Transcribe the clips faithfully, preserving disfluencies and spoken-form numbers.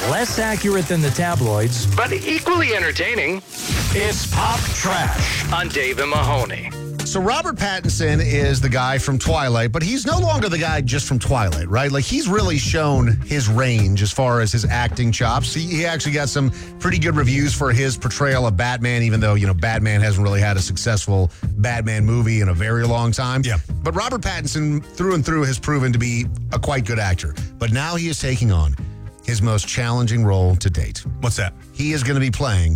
Less accurate than the tabloids, but equally entertaining. It's Pop Trash on Dave and Mahoney. So Robert Pattinson is the guy from Twilight, but he's no longer the guy just from Twilight, right? Like, he's really shown his range as far as his acting chops. He, he actually got some pretty good reviews for his portrayal of Batman, even though, you know, Batman hasn't really had a successful Batman movie in a very long time. Yeah. But Robert Pattinson, through and through, has proven to be a quite good actor. But now he is taking on his most challenging role to date. What's that? He is going to be playing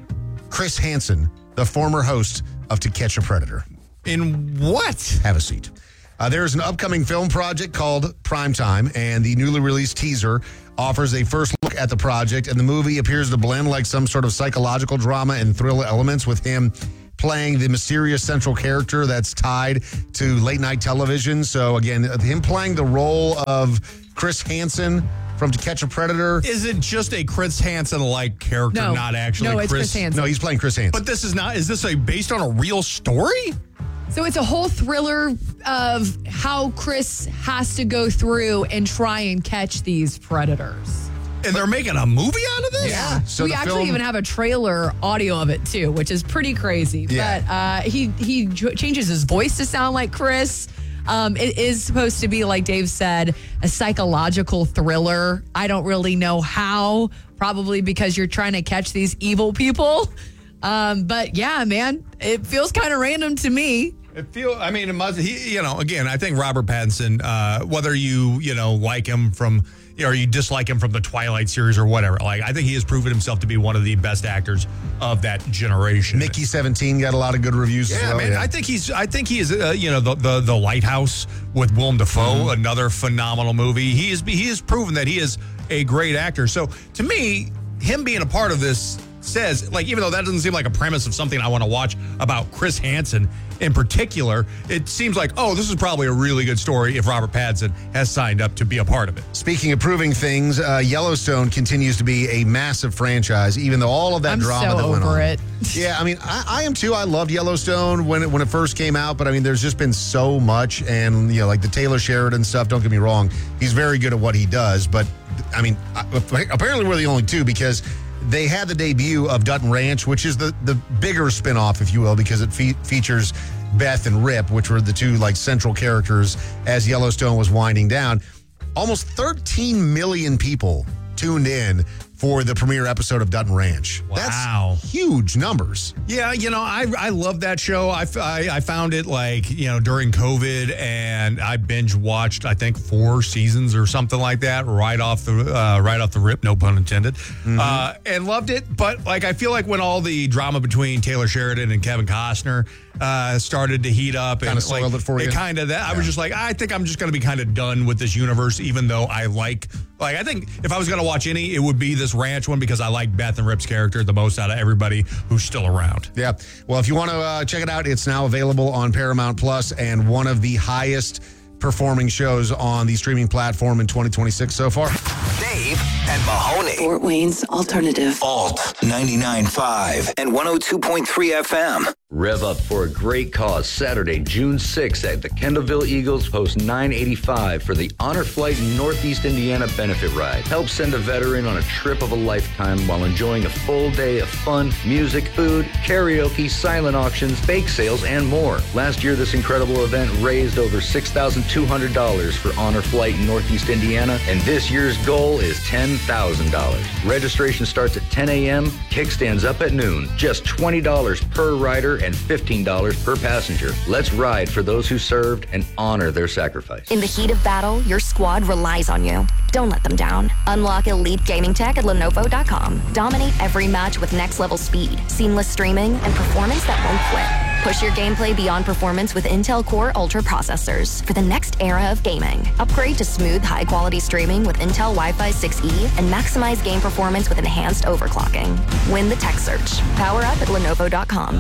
Chris Hansen, the former host of To Catch a Predator. In what? Have a seat. Uh, there is an upcoming film project called Primetime, and the newly released teaser offers a first look at the project, and the movie appears to blend like some sort of psychological drama and thriller elements, with him playing the mysterious central character that's tied to late night television. So again, him playing the role of Chris Hansen from To Catch a Predator. Is it just a Chris Hansen-like character, No. not actually No, Chris? it's Chris Hansen. No, he's playing Chris Hansen. But this is not, is this a based on a real story? So it's a whole thriller of how Chris has to go through and try and catch these predators. And they're making a movie out of this? Yeah. So we the actually film- even have a trailer audio of it too, which is pretty crazy. Yeah. But uh, he he ch- changes his voice to sound like Chris. Um, it is supposed to be, like Dave said, a psychological thriller. I don't really know how, probably because you're trying to catch these evil people. Um, but yeah, man, it feels kind of random to me. It feel. I mean, it must. He, you know, again, I think Robert Pattinson. Uh, whether you, you know, like him from, you know, or you dislike him from the Twilight series or whatever, like I think he has proven himself to be one of the best actors of that generation. Mickey seventeen got a lot of good reviews as Yeah, well. man. I think he's. I think he is. Uh, you know, the, the the Lighthouse with Willem Dafoe, Mm-hmm. another phenomenal movie. He is. He has proven that he is a great actor. So to me, him being a part of this says, like, even though that doesn't seem like a premise of something I want to watch about Chris Hansen in particular, it seems like, oh, this is probably a really good story if Robert Pattinson has signed up to be a part of it. Speaking of proving things, uh, Yellowstone continues to be a massive franchise, even though all of that I'm drama so that went over on. it. Yeah, I mean, I, I am too. I loved Yellowstone when it, when it first came out, but I mean, there's just been so much, and you know, like the Taylor Sheridan stuff. Don't get me wrong, he's very good at what he does, but I mean, apparently we're the only two, because they had the debut of Dutton Ranch, which is the, the bigger spinoff, if you will, because it fe- features Beth and Rip, which were the two like central characters as Yellowstone was winding down. Almost thirteen million people tuned in for the premiere episode of Dutton Ranch. Wow. That's huge numbers. Yeah, you know, I I love that show. I, I, I found it, like, you know, during COVID, and I binge watched, I think, four seasons or something like that right off the uh, right off the rip, no pun intended, mm-hmm. uh, and loved it. But like, I feel like when all the drama between Taylor Sheridan and Kevin Costner uh, started to heat up, Kinda and spoiled like, it for you. kind of that, Yeah. I was just like, I think I'm just going to be kind of done with this universe, even though I like. Like, I think if I was going to watch any, it would be this ranch one, because I like Beth and Rip's character the most out of everybody who's still around. Yeah. Well, if you want to uh, check it out, it's now available on Paramount Plus, and one of the highest performing shows on the streaming platform in twenty twenty-six so far. Dave and Mahoney. Fort Wayne's Alternative. Alt ninety-nine point five and one oh two point three F M. Rev up for a great cause Saturday, June sixth at the Kendallville Eagles, Post nine eighty-five for the Honor Flight Northeast Indiana Benefit Ride. Help send a veteran on a trip of a lifetime while enjoying a full day of fun, music, food, karaoke, silent auctions, bake sales, and more. Last year, this incredible event raised over six thousand two hundred dollars for Honor Flight Northeast Indiana, and this year's goal is ten thousand dollars. Registration starts at ten a.m., kickstands up at noon. Just twenty dollars per rider and fifteen dollars per passenger. Let's ride for those who served and honor their sacrifice. In the heat of battle, your squad relies on you. Don't let them down. Unlock elite gaming tech at Lenovo dot com. Dominate every match with next-level speed, seamless streaming, and performance that won't quit. Push your gameplay beyond performance with Intel Core Ultra processors for the next era of gaming. Upgrade to smooth, high-quality streaming with Intel Wi-Fi six E and maximize game performance with enhanced overclocking. Win the tech search. Power up at Lenovo dot com.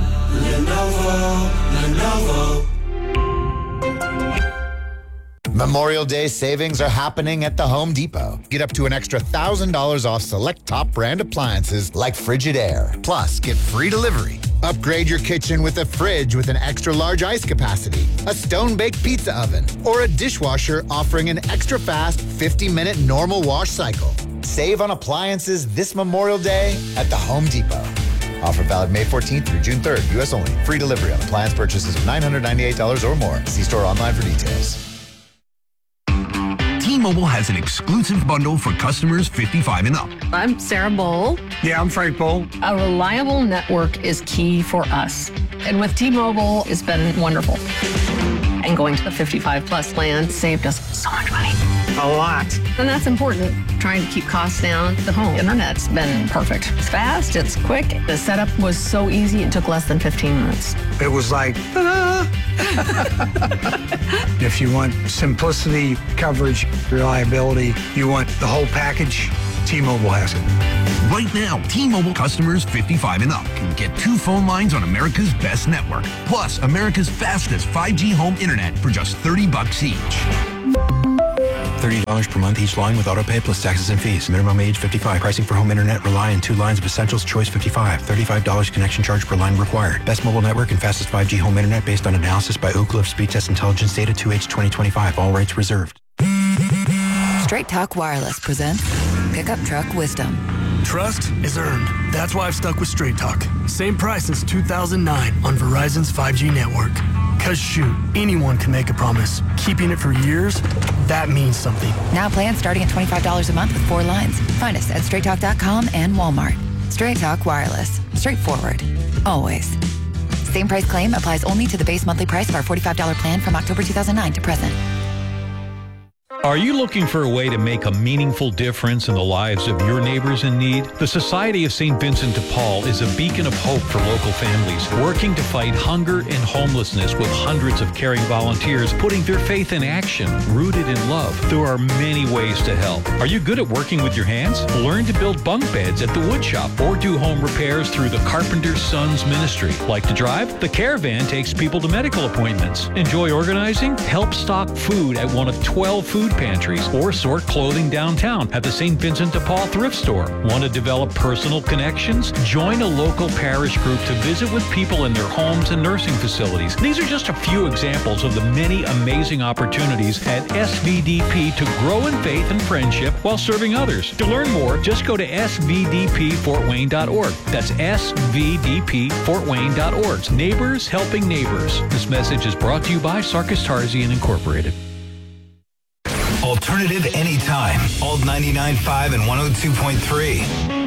Lenovo, Lenovo. Memorial Day savings are happening at the Home Depot. Get up to an extra one thousand dollars off select top brand appliances like Frigidaire. Plus, get free delivery Upgrade your kitchen with a fridge with an extra large ice capacity, a stone-baked pizza oven, or a dishwasher offering an extra fast fifty-minute normal wash cycle. Save on appliances this Memorial Day at the Home Depot. Offer valid May fourteenth through June third, U S only. Free delivery on appliance purchases of nine hundred ninety-eight dollars or more. See store online for details. T-Mobile has an exclusive bundle for customers fifty-five and up. I'm Sarah Bowl. Yeah, I'm Frank Bowl. A reliable network is key for us. And with T-Mobile, it's been wonderful. And going to the fifty-five plus plan saved us so much money. A lot. And that's important. Trying to keep costs down. The home internet's been perfect. It's fast, it's quick. The setup was so easy, it took less than fifteen minutes. It was like, ta-da! If you want simplicity, coverage, reliability, you want the whole package, T-Mobile has it. Right now, T-Mobile customers fifty-five and up can get two phone lines on America's best network, plus America's fastest five G home internet for just thirty bucks each. thirty dollars per month each line with autopay plus taxes and fees. Minimum age fifty-five. Pricing for home internet rely on two lines of Essentials Choice fifty-five. thirty-five dollars connection charge per line required. Best mobile network and fastest five G home internet based on analysis by Ookla of Speed Test Intelligence data two H twenty twenty-five. All rights reserved. Straight Talk Wireless presents Pickup Truck Wisdom. Trust is earned. That's why I've stuck with Straight Talk. Same price since two thousand nine on Verizon's five G network. Cause shoot, anyone can make a promise. Keeping it for years, that means something. Now plans starting at twenty-five dollars a month with four lines. Find us at straight talk dot com and Walmart. Straight Talk Wireless. Straightforward. Always. Same price claim applies only to the base monthly price of our forty-five dollars plan from October two thousand nine to present. Are you looking for a way to make a meaningful difference in the lives of your neighbors in need? The Society of Saint Vincent de Paul is a beacon of hope for local families, working to fight hunger and homelessness with hundreds of caring volunteers putting their faith in action, rooted in love. There are many ways to help. Are you good at working with your hands? Learn to build bunk beds at the wood shop or do home repairs through the Carpenter's Sons Ministry. Like to drive? The Caravan takes people to medical appointments. Enjoy organizing? Help stock food at one of twelve food pantries or sort clothing downtown at the Saint Vincent de Paul thrift store. Want to develop personal connections? Join a local parish group to visit with people in their homes and nursing facilities. These are just a few examples of the many amazing opportunities at S V D P to grow in faith and friendship while serving others. To learn more, just go to S V D P Fort Wayne dot org. That's S V D P Fort Wayne dot org. Neighbors helping neighbors. This message is brought to you by Sarkis Tarzian Incorporated. Alternative anytime. Old ninety-nine point five and one oh two point three.